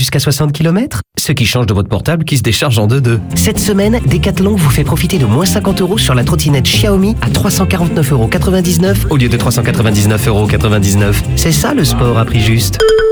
jusqu'à 60 km. Ce qui change de votre portable qui se décharge en 2-2. Cette semaine, Decathlon vous fait profiter de moins 50 € sur la trottinette Xiaomi à 349,99 € au lieu de 399,99 €. C'est ça le sport à prix juste.